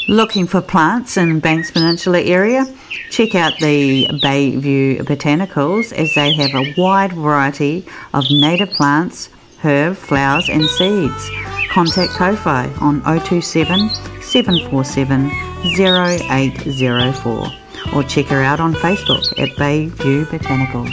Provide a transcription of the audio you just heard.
Looking for plants in Banks Peninsula area? Check out the Bayview Botanicals, as they have a wide variety of native plants, herb, flowers and seeds. Contact Ko-Fi on 027 747 0804 or check her out on Facebook at Bayview Botanicals.